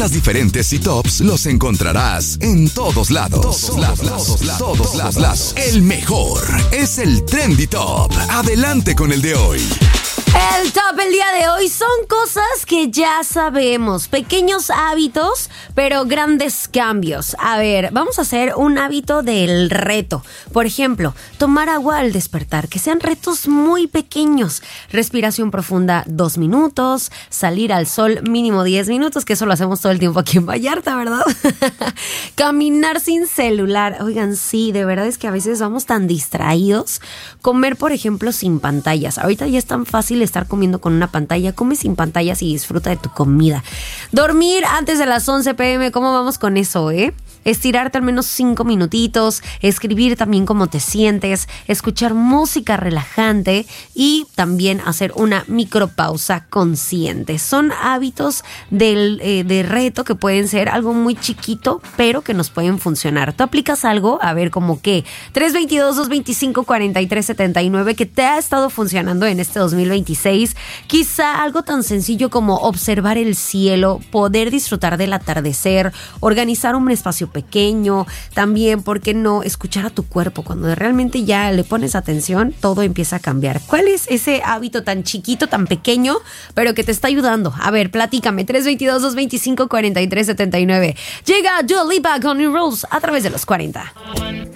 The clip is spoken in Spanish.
más diferentes y tops los encontrarás en todos lados. Todos lados. El mejor es el Trendy Top. Adelante con el de hoy. El top el día de hoy son cosas que ya sabemos, pequeños hábitos, pero grandes cambios. A ver, vamos a hacer un hábito del reto. Por ejemplo, tomar agua al despertar, que sean retos muy pequeños. Respiración profunda 2 minutos, salir al sol mínimo 10 minutos, que eso lo hacemos todo el tiempo aquí en Vallarta, ¿verdad? Caminar sin celular. Oigan, sí, de verdad es que a veces vamos tan distraídos. Comer, por ejemplo, sin pantallas. Ahorita ya es tan fácil estar comiendo con una pantalla. Come sin pantallas y disfruta de tu comida. Dormir antes de las 11 p.m. ¿Cómo vamos con eso, Estirarte al menos 5 minutitos, escribir también cómo te sientes, escuchar música relajante y también hacer una micropausa consciente. Son hábitos de reto que pueden ser algo muy chiquito, pero que nos pueden funcionar. ¿Tú aplicas algo? A ver, ¿cómo qué? 322-225-4379 que te ha estado funcionando en este 2026. Quizá algo tan sencillo como observar el cielo, poder disfrutar del atardecer, organizar un espacio pequeño, también, ¿por qué no? Escuchar a tu cuerpo. Cuando realmente ya le pones atención, todo empieza a cambiar. ¿Cuál es ese hábito tan chiquito, tan pequeño, pero que te está ayudando? A ver, platícame. 322-225-4379. Llega Dua Lipa con New Rules a través de los 40.